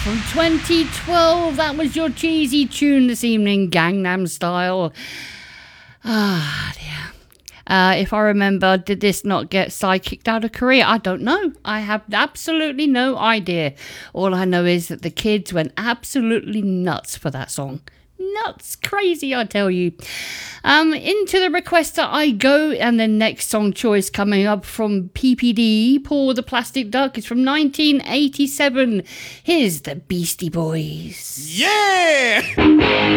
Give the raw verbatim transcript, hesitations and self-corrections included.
From twenty twelve, that was your cheesy tune this evening, Gangnam Style. Ah, dear. Uh, if I remember, did this not get Psy kicked out of Korea? I don't know. I have absolutely no idea. All I know is that the kids went absolutely nuts for that song. Nuts, crazy, I tell you. Um, into the requester I go, and the next song choice coming up from P P D, Paul the Plastic Duck, is from nineteen eighty-seven. Here's the Beastie Boys. Yeah!